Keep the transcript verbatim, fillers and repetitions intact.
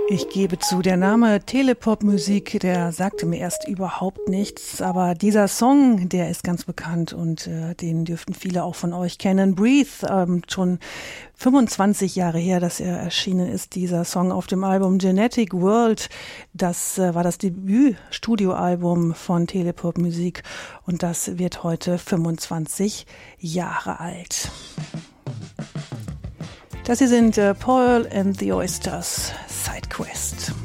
Ich gebe zu, der Name Telepop-Musik, der sagte mir erst überhaupt nichts, aber dieser Song, der ist ganz bekannt und äh, den dürften viele auch von euch kennen. Breathe, ähm, schon fünfundzwanzig Jahre her, dass er erschienen ist, dieser Song auf dem Album Genetic World. Das äh, war das Debüt-Studioalbum von Telepop-Musik und das wird heute fünfundzwanzig Jahre alt. Das hier sind äh, Paul and the Oysters, Side Quest.